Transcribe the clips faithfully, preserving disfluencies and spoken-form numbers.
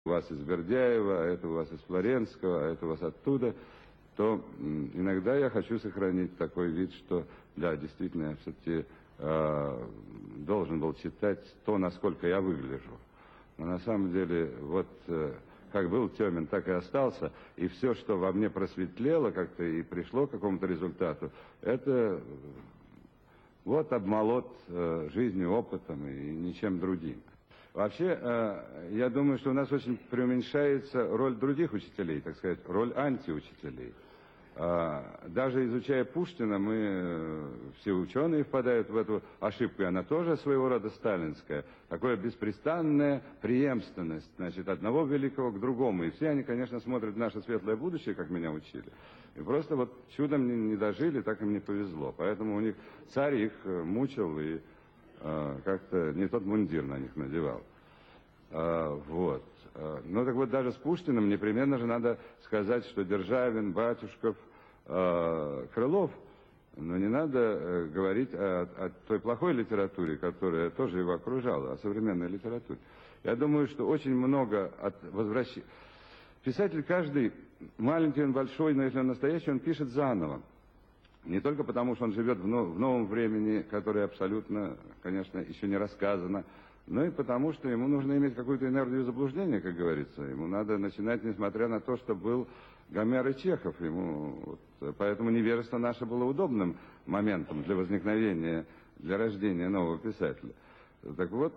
у вас из Бердяева, а это у вас из Флоренского, а это у вас оттуда, то иногда я хочу сохранить такой вид, что, да, действительно, я все-таки э, должен был читать то, насколько я выгляжу. Но на самом деле, вот э, как был темен, так и остался, и все, что во мне просветлело как-то и пришло к какому-то результату, это вот обмолот э, жизнью, опытом и ничем другим. Вообще, э, я думаю, что у нас очень преуменьшается роль других учителей, так сказать, роль антиучителей. Э, даже изучая Пушкина, мы, э, все ученые впадают в эту ошибку, и она тоже своего рода сталинская. Такое беспрестанная преемственность, значит, одного великого к другому. И все они, конечно, смотрят в наше светлое будущее, как меня учили. И просто вот чудом не, не дожили, так им не повезло. Поэтому у них царь их мучил и как-то не тот мундир на них надевал. А, вот. А, ну так вот даже с Пушкиным непременно же надо сказать, что Державин, Батюшков, а, Крылов, но не надо а, говорить о, о той плохой литературе, которая тоже его окружала, о современной литературе. Я думаю, что очень много от возвращения... Писатель каждый, маленький он, большой, но если он настоящий, он пишет заново. Не только потому, что он живет в, нов в новом времени, которое абсолютно, конечно, еще не рассказано, но и потому, что ему нужно иметь какую-то энергию заблуждения, как говорится. Ему надо начинать, несмотря на то, что был Гомер и Чехов. Ему, вот, поэтому невежество наше было удобным моментом для возникновения, для рождения нового писателя. Так вот,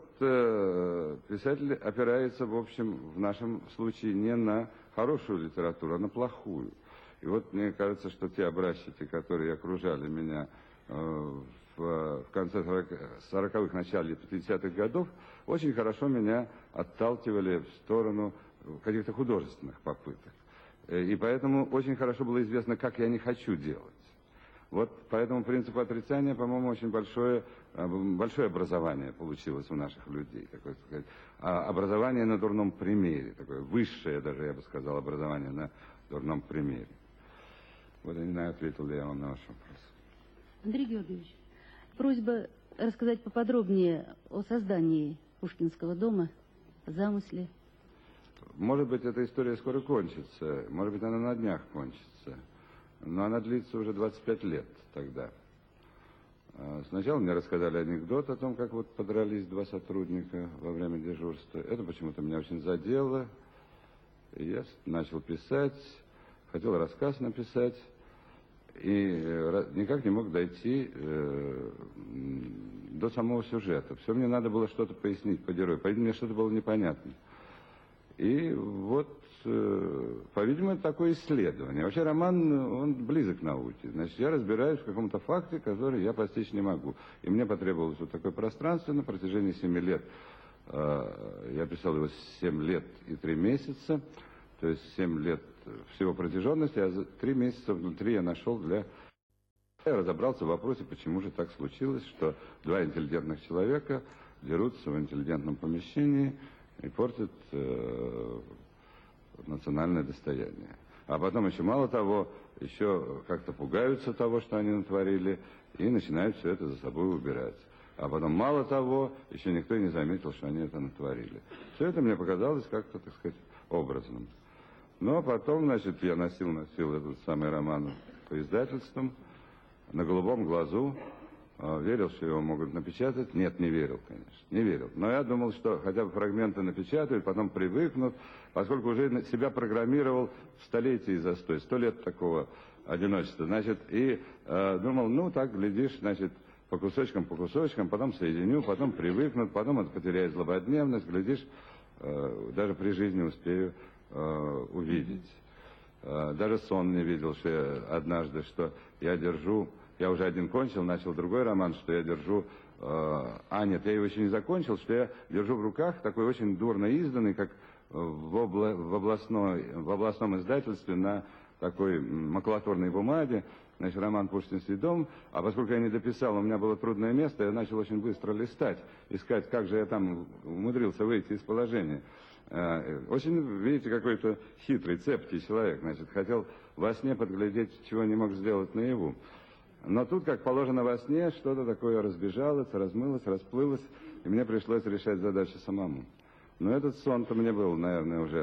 э, писатель опирается, в общем, в нашем случае не на хорошую литературу, а на плохую. И вот мне кажется, что те образчики, которые окружали меня э, в, в конце сороковых, начале пятидесятых годов, очень хорошо меня отталкивали в сторону каких-то художественных попыток. И поэтому очень хорошо было известно, как я не хочу делать. Вот по этому принципу отрицания, по-моему, очень большое, большое образование получилось у наших людей. Такое, сказать, образование на дурном примере, такое высшее даже, я бы сказал, образование на дурном примере. Вот я не знаю, ответил ли я вам на ваш вопрос. Андрей Георгиевич, просьба рассказать поподробнее о создании Пушкинского дома, замысле. Может быть, эта история скоро кончится, может быть, она на днях кончится, но она длится уже двадцать пять лет тогда. Сначала мне рассказали анекдот о том, как вот подрались два сотрудника во время дежурства. Это почему-то меня очень задело, и я начал писать, хотел рассказ написать. И никак не мог дойти э, до самого сюжета. Все мне надо было что-то пояснить по герою. По-видимому, мне что-то было непонятно. И вот, э, по-видимому, это такое исследование. Вообще роман, он близок к науке. Значит, я разбираюсь в каком-то факте, который я постичь не могу. И мне потребовалось вот такое пространство на протяжении семи лет. Э, я писал его семь лет и три месяца. То есть семь лет всего протяженности, а за три месяца внутри я нашел для... Я разобрался в вопросе, почему же так случилось, что два интеллигентных человека дерутся в интеллигентном помещении и портят э, национальное достояние. А потом еще мало того, еще как-то пугаются того, что они натворили, и начинают все это за собой убирать. А потом мало того, еще никто и не заметил, что они это натворили. Все это мне показалось как-то, так сказать, образным. Но потом, значит, я носил, носил этот самый роман по издательствам, на голубом глазу, э, верил, что его могут напечатать. Нет, не верил, конечно, не верил. Но я думал, что хотя бы фрагменты напечатают, потом привыкнут, поскольку уже себя программировал в столетии застой, сто лет такого одиночества. Значит, и э, думал, ну, так, глядишь, значит, по кусочкам, по кусочкам, потом соединю, потом привыкнут, потом это потеряет злободневность, глядишь, э, даже при жизни успею увидеть. Даже сон не видел, что я однажды, что я держу, я уже один кончил, начал другой роман, что я держу, а нет, я его еще не закончил, что я держу в руках такой очень дурно изданный, как в, обла, в, областной, в областном издательстве на такой макулатурной бумаге, значит, роман «Пушкинский дом», а поскольку я не дописал, у меня было трудное место, я начал очень быстро листать, искать, как же я там умудрился выйти из положения. Очень, видите, какой-то хитрый, цепкий человек, значит, хотел во сне подглядеть, чего не мог сделать наяву. Но тут, как положено во сне, что-то такое разбежалось, размылось, расплылось, и мне пришлось решать задачу самому. Но этот сон-то мне был, наверное, уже